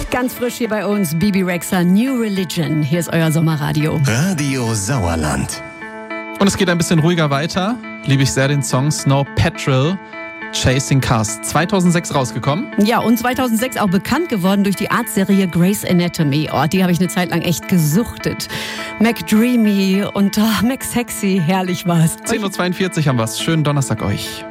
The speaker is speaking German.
Ganz frisch hier bei uns, Bebe Rexha, New Religion. Hier ist euer Sommerradio. Radio Sauerland. Und es geht ein bisschen ruhiger weiter. Liebe ich sehr den Song Snow Patrol, Chasing Cars. 2006 rausgekommen. Ja, und 2006 auch bekannt geworden durch die Arztserie Grey's Anatomy. Oh, die habe ich eine Zeit lang echt gesuchtet. McDreamy und Mac Sexy, herrlich war's. 10.42 Uhr haben wir's. Schönen Donnerstag euch.